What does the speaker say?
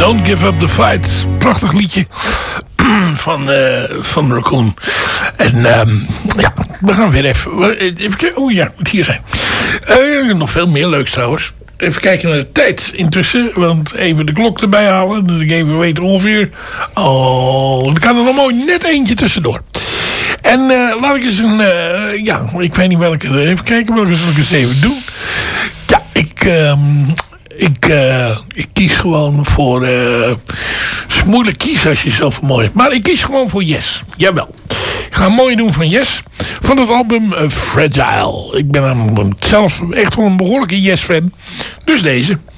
Don't Give Up The Fight. Prachtig liedje van Raccoon. En ja, we gaan weer even oh ja, moet hier zijn. Nog veel meer leuks trouwens. Even kijken naar de tijd intussen. Want even de klok erbij halen. Dat ik even weet ongeveer. Oh, er kan er nog mooi net eentje tussendoor. En laat ik eens ja, ik weet niet welke. Even kijken welke zal ik eens even doen. Ja, ik kies gewoon voor... het is moeilijk kiezen als je zelf mooi hebt. Maar ik kies gewoon voor Yes. Jawel. Ik ga een mooie doen van Yes. Van het album Fragile. Ik ben zelf echt wel een behoorlijke Yes-fan. Dus deze.